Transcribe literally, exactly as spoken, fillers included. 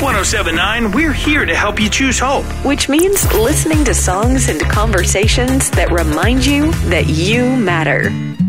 one oh seven point nine, we're here to help you choose hope. Which means listening to songs and conversations that remind you that you matter.